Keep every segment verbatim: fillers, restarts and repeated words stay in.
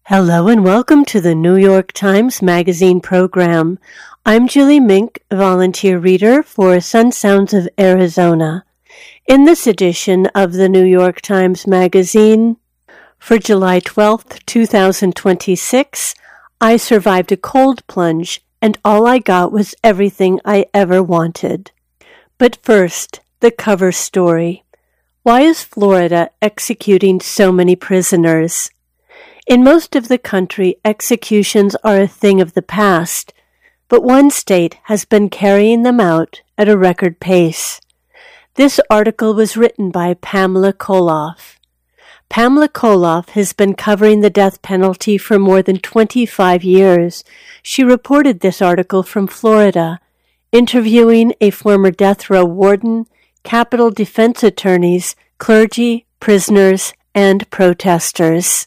Hello and welcome to the New York Times Magazine program. I'm Julie Mink, volunteer reader for Sun Sounds of Arizona. In this edition of the New York Times Magazine, for July twelfth, twenty twenty-six, I survived a cold plunge and all I got was everything I ever wanted. But first, the cover story. Why is Florida executing so many prisoners? In most of the country, executions are a thing of the past, but one state has been carrying them out at a record pace. This article was written by Pamela Koloff. Pamela Koloff has been covering the death penalty for more than twenty-five years. She reported this article from Florida, interviewing a former death row warden, Capitol defense attorneys, clergy, prisoners, and protesters.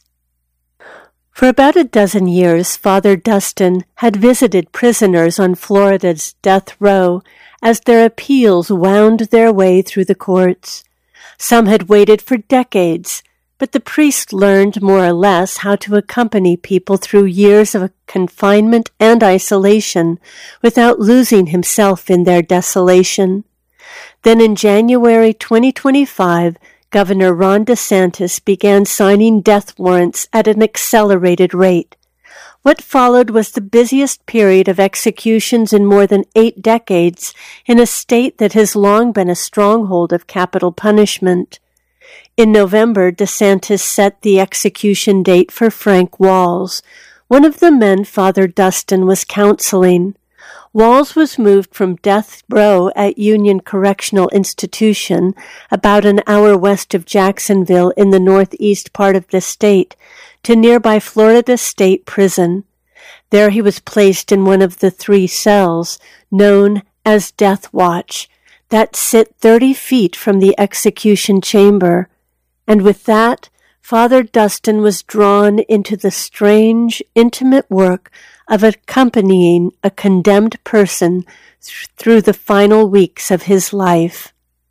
For about a dozen years, Father Dustin had visited prisoners on Florida's death row as their appeals wound their way through the courts. Some had waited for decades, but the priest learned more or less how to accompany people through years of confinement and isolation without losing himself in their desolation. Then in January twenty twenty-five, Governor Ron DeSantis began signing death warrants at an accelerated rate. What followed was the busiest period of executions in more than eight decades in a state that has long been a stronghold of capital punishment. In November, DeSantis set the execution date for Frank Walls, one of the men Father Dustin was counseling. Walls was moved from death row at Union Correctional Institution, about an hour west of Jacksonville in the northeast part of the state, to nearby Florida State Prison. There he was placed in one of the three cells, known as Death Watch, that sit thirty feet from the execution chamber. And with that, Father Dustin was drawn into the strange, intimate work of accompanying a condemned person th- through the final weeks of his life.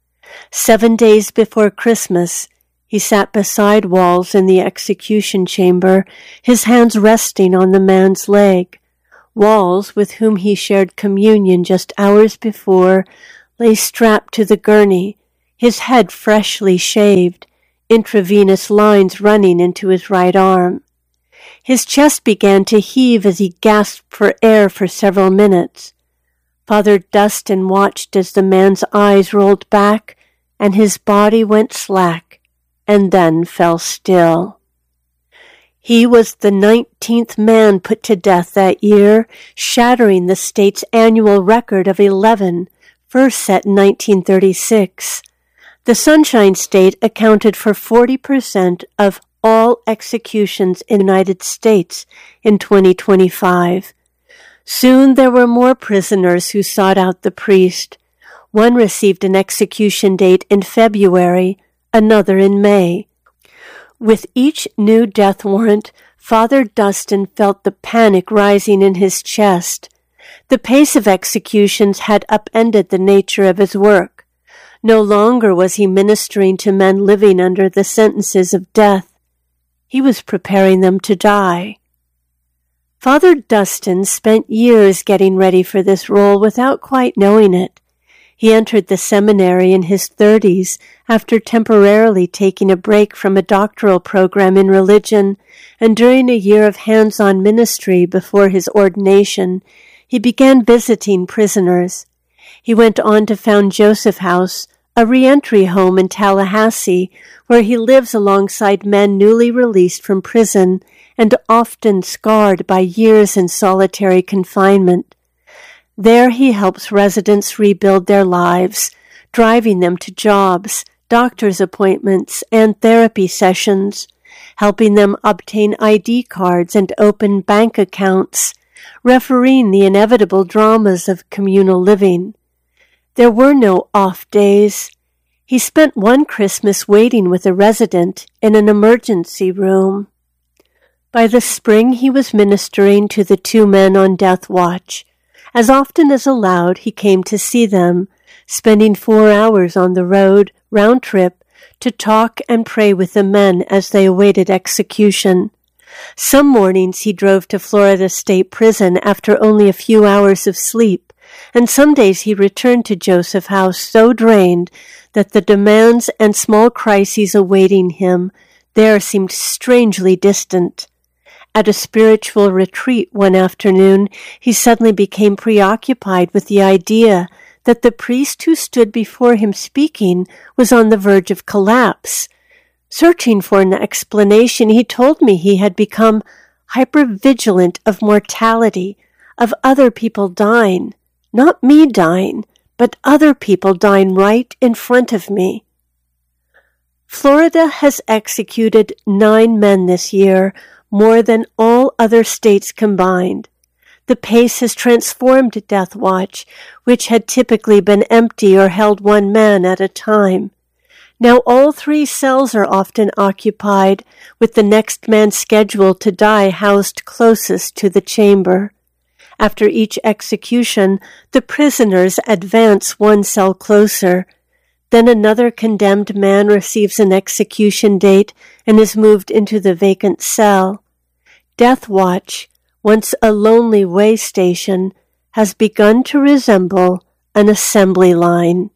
Seven days before Christmas, he sat beside Walls in the execution chamber, his hands resting on the man's leg. Walls, with whom he shared communion just hours before, lay strapped to the gurney, his head freshly shaved, intravenous lines running into his right arm. His chest began to heave as he gasped for air for several minutes. Father Dustin watched as the man's eyes rolled back and his body went slack and then fell still. He was the nineteenth man put to death that year, shattering the state's annual record of eleven, first set in nineteen thirty-six. The Sunshine State accounted for forty percent of all executions in the United States in twenty twenty-five. Soon there were more prisoners who sought out the priest. One received an execution date in February, another in May. With each new death warrant, Father Dustin felt the panic rising in his chest. The pace of executions had upended the nature of his work. No longer was he ministering to men living under the sentences of death. He was preparing them to die. Father Dustin spent years getting ready for this role without quite knowing it. He entered the seminary in his thirties after temporarily taking a break from a doctoral program in religion, and during a year of hands-on ministry before his ordination, he began visiting prisoners. He went on to found Joseph House, a reentry home in Tallahassee, where he lives alongside men newly released from prison and often scarred by years in solitary confinement. There he helps residents rebuild their lives, driving them to jobs, doctor's appointments, and therapy sessions, helping them obtain I D cards and open bank accounts, refereeing the inevitable dramas of communal living. There were no off days. He spent one Christmas waiting with a resident in an emergency room. By the spring, he was ministering to the two men on death watch. As often as allowed, he came to see them, spending four hours on the road, round trip, to talk and pray with the men as they awaited execution. Some mornings he drove to Florida State Prison after only a few hours of sleep, and some days he returned to Joseph House so drained that the demands and small crises awaiting him there seemed strangely distant. At a spiritual retreat one afternoon, he suddenly became preoccupied with the idea that the priest who stood before him speaking was on the verge of collapse. Searching for an explanation, he told me he had become hypervigilant of mortality, of other people dying, not me dying, but other people dying right in front of me. Florida has executed nine men this year, more than all other states combined. The pace has transformed Death Watch, which had typically been empty or held one man at a time. Now all three cells are often occupied, with the next man scheduled to die housed closest to the chamber. After each execution, the prisoners advance one cell closer. Then another condemned man receives an execution date and is moved into the vacant cell. Death Watch, once a lonely way station, has begun to resemble an assembly line.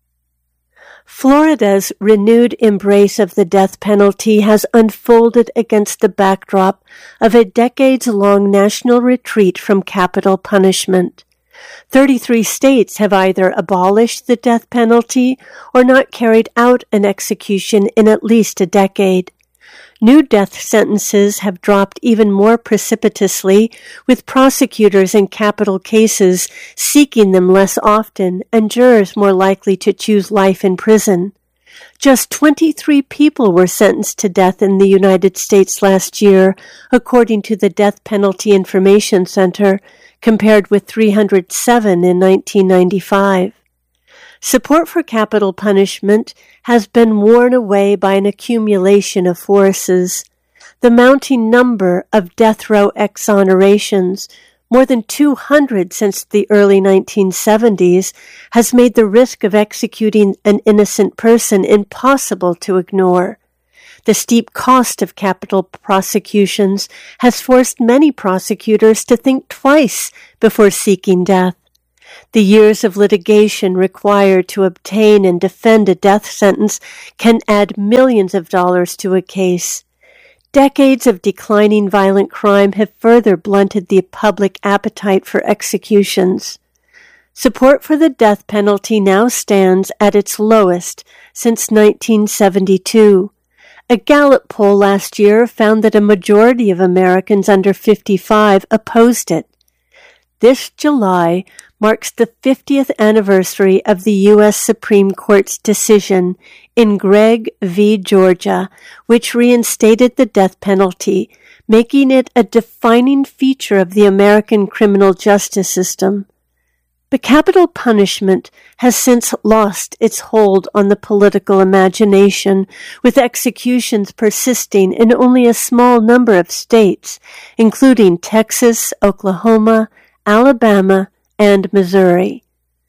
Florida's renewed embrace of the death penalty has unfolded against the backdrop of a decades-long national retreat from capital punishment. Thirty-three states have either abolished the death penalty or not carried out an execution in at least a decade. New death sentences have dropped even more precipitously, with prosecutors in capital cases seeking them less often and jurors more likely to choose life in prison. Just twenty-three people were sentenced to death in the United States last year, according to the Death Penalty Information Center, compared with three hundred seven in nineteen ninety-five. Support for capital punishment has been worn away by an accumulation of forces. The mounting number of death row exonerations, more than two hundred since the early nineteen seventies, has made the risk of executing an innocent person impossible to ignore. The steep cost of capital prosecutions has forced many prosecutors to think twice before seeking death. The years of litigation required to obtain and defend a death sentence can add millions of dollars to a case. Decades of declining violent crime have further blunted the public appetite for executions. Support for the death penalty now stands at its lowest since nineteen seventy-two. A Gallup poll last year found that a majority of Americans under fifty-five opposed it. This July marks the fiftieth anniversary of the U S Supreme Court's decision in Gregg v. Georgia, which reinstated the death penalty, making it a defining feature of the American criminal justice system. But capital punishment has since lost its hold on the political imagination, with executions persisting in only a small number of states, including Texas, Oklahoma, Alabama, and Missouri.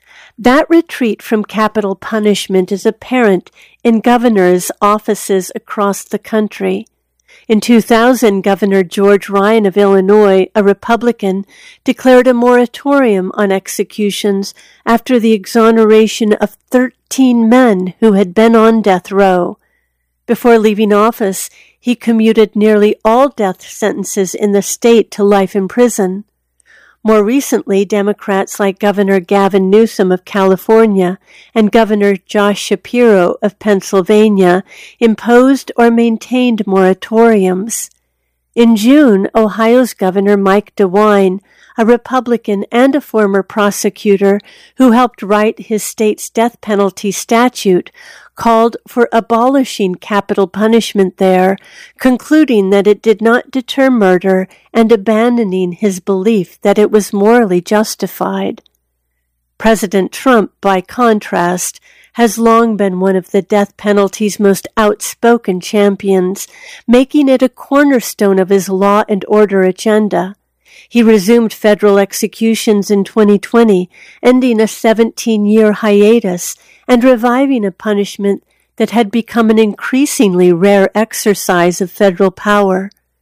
That retreat from capital punishment is apparent in governors' offices across the country. In two thousand, Governor George Ryan of Illinois, a Republican, declared a moratorium on executions after the exoneration of thirteen men who had been on death row. Before leaving office, he commuted nearly all death sentences in the state to life in prison. More recently, Democrats like Governor Gavin Newsom of California and Governor Josh Shapiro of Pennsylvania imposed or maintained moratoriums. In June, Ohio's Governor Mike DeWine, a Republican and a former prosecutor who helped write his state's death penalty statute, called for abolishing capital punishment there, concluding that it did not deter murder and abandoning his belief that it was morally justified. President Trump, by contrast, has long been one of the death penalty's most outspoken champions, making it a cornerstone of his law and order agenda. He resumed federal executions in twenty twenty, ending a seventeen-year hiatus and reviving a punishment that had become an increasingly rare exercise of federal power.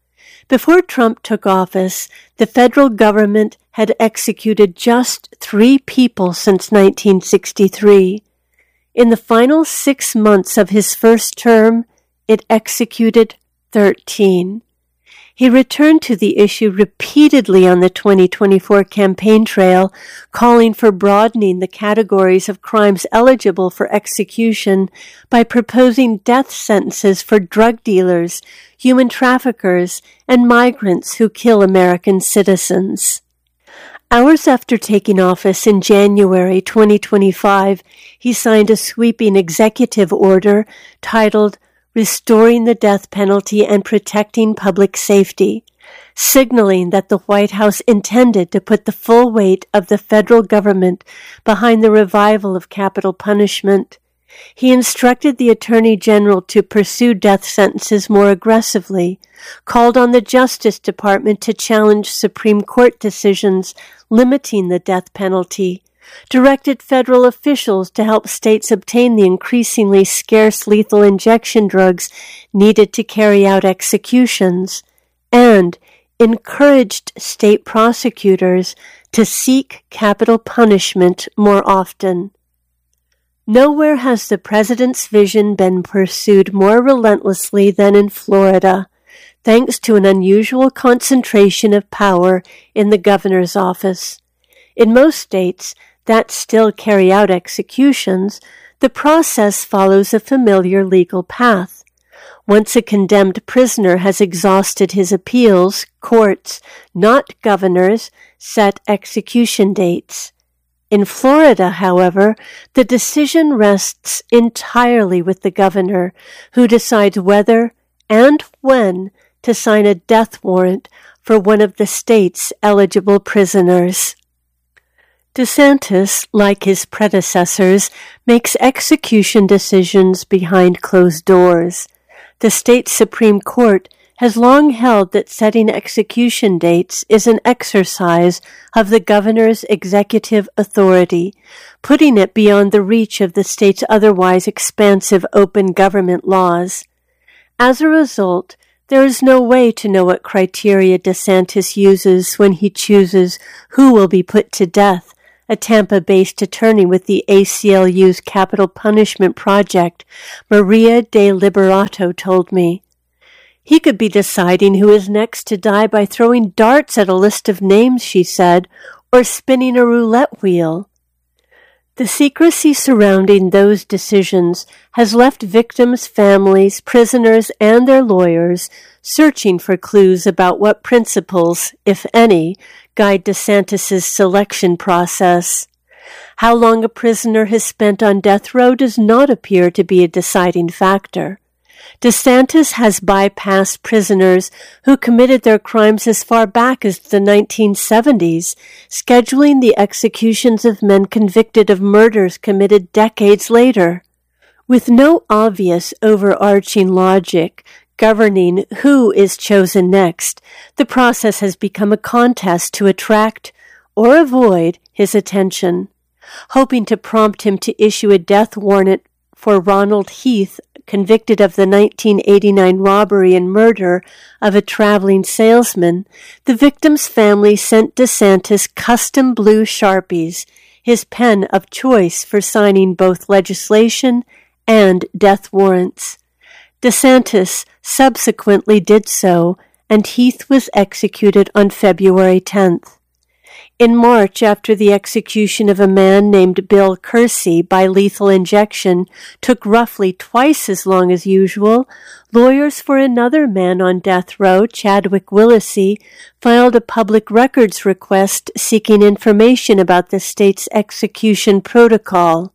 Before Trump took office, the federal government had executed just three people since nineteen sixty-three. In the final six months of his first term, it executed thirteen. He returned to the issue repeatedly on the twenty twenty-four campaign trail, calling for broadening the categories of crimes eligible for execution by proposing death sentences for drug dealers, human traffickers, and migrants who kill American citizens. Hours after taking office in January twenty twenty-five, he signed a sweeping executive order titled Restoring the Death Penalty and Protecting Public Safety, signaling that the White House intended to put the full weight of the federal government behind the revival of capital punishment. He instructed the Attorney General to pursue death sentences more aggressively, called on the Justice Department to challenge Supreme Court decisions limiting the death penalty, directed federal officials to help states obtain the increasingly scarce lethal injection drugs needed to carry out executions, and encouraged state prosecutors to seek capital punishment more often. Nowhere has the president's vision been pursued more relentlessly than in Florida, thanks to an unusual concentration of power in the governor's office. In most states that still carry out executions, the process follows a familiar legal path. Once a condemned prisoner has exhausted his appeals, courts, not governors, set execution dates. In Florida, however, the decision rests entirely with the governor, who decides whether and when to sign a death warrant for one of the state's eligible prisoners. DeSantis, like his predecessors, makes execution decisions behind closed doors. The state Supreme Court has long held that setting execution dates is an exercise of the governor's executive authority, putting it beyond the reach of the state's otherwise expansive open government laws. As a result, there is no way to know what criteria DeSantis uses when he chooses who will be put to death, a Tampa-based attorney with the A C L U's Capital Punishment Project, Maria de Liberato, told me. He could be deciding who is next to die by throwing darts at a list of names, she said, or spinning a roulette wheel. The secrecy surrounding those decisions has left victims' families, prisoners, and their lawyers searching for clues about what principles, if any, guide DeSantis' selection process. How long a prisoner has spent on death row does not appear to be a deciding factor. DeSantis has bypassed prisoners who committed their crimes as far back as the nineteen seventies, scheduling the executions of men convicted of murders committed decades later. With no obvious overarching logic governing who is chosen next, the process has become a contest to attract or avoid his attention. Hoping to prompt him to issue a death warrant for Ronald Heath, convicted of the nineteen eighty-nine robbery and murder of a traveling salesman, the victim's family sent DeSantis custom blue Sharpies, his pen of choice for signing both legislation and death warrants. DeSantis subsequently did so, and Heath was executed on February tenth. In March, after the execution of a man named Bill Kersey by lethal injection took roughly twice as long as usual, lawyers for another man on death row, Chadwick Willesee, filed a public records request seeking information about the state's execution protocol.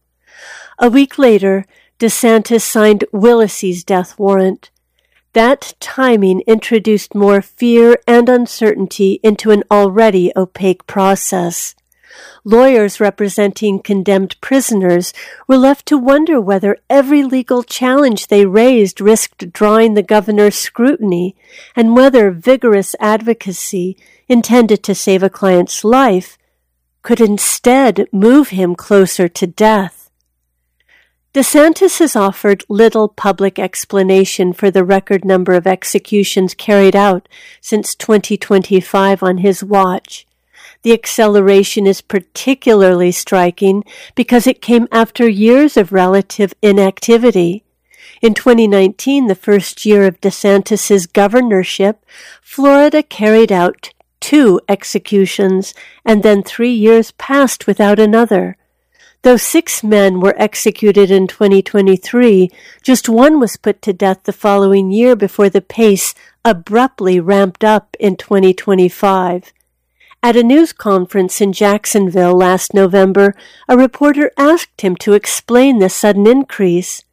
A week later, DeSantis signed Willesee's death warrant. That timing introduced more fear and uncertainty into an already opaque process. Lawyers representing condemned prisoners were left to wonder whether every legal challenge they raised risked drawing the governor's scrutiny, and whether vigorous advocacy intended to save a client's life could instead move him closer to death. DeSantis has offered little public explanation for the record number of executions carried out since twenty twenty-five on his watch. The acceleration is particularly striking because it came after years of relative inactivity. In twenty nineteen, the first year of DeSantis's governorship, Florida carried out two executions, and then three years passed without another. Though six men were executed in twenty twenty-three, just one was put to death the following year before the pace abruptly ramped up in twenty twenty-five. At a news conference in Jacksonville last November, a reporter asked him to explain the sudden increase.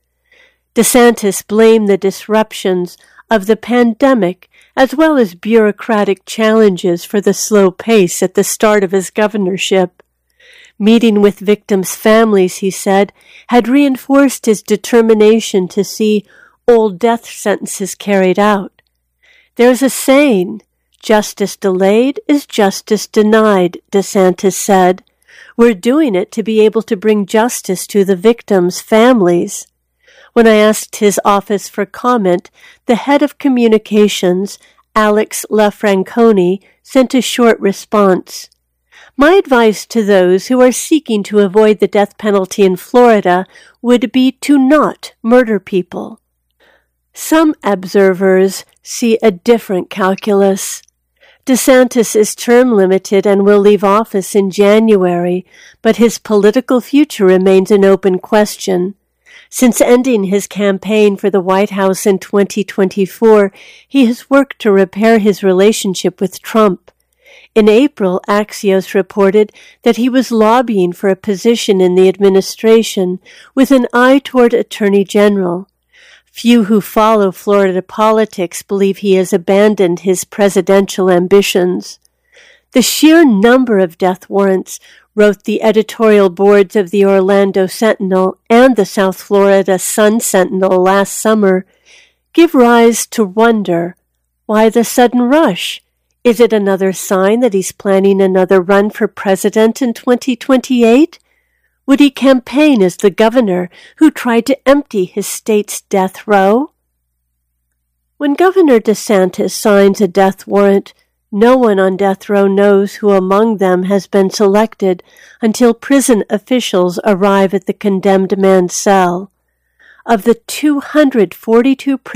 DeSantis blamed the disruptions of the pandemic as well as bureaucratic challenges for the slow pace at the start of his governorship. Meeting with victims' families, he said, had reinforced his determination to see old death sentences carried out. There's a saying, "Justice delayed is justice denied," DeSantis said. We're doing it to be able to bring justice to the victims' families. When I asked his office for comment, the head of communications, Alex LaFranconi, sent a short response. My advice to those who are seeking to avoid the death penalty in Florida would be to not murder people. Some observers see a different calculus. DeSantis is term limited and will leave office in January, but his political future remains an open question. Since ending his campaign for the White House in twenty twenty-four, he has worked to repair his relationship with Trump. In April, Axios reported that he was lobbying for a position in the administration with an eye toward Attorney General. Few who follow Florida politics believe he has abandoned his presidential ambitions. The sheer number of death warrants, wrote the editorial boards of the Orlando Sentinel and the South Florida Sun Sentinel last summer, give rise to wonder. Why the sudden rush? Is it another sign that he's planning another run for president in twenty twenty-eight? Would he campaign as the governor who tried to empty his state's death row? When Governor DeSantis signs a death warrant, no one on death row knows who among them has been selected until prison officials arrive at the condemned man's cell. Of the two hundred forty-two prisoners